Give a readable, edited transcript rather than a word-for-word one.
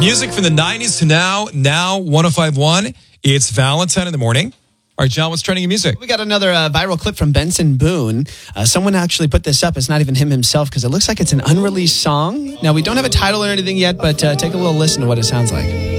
Music from the 90s to now 105.1. It's Valentine in the morning. All right, John, what's trending in music? We got another viral clip from Benson Boone. Someone actually put this up. It's not even him himself because it looks like it's an unreleased song. Now, we don't have a title or anything yet, but take a little listen to what it sounds like.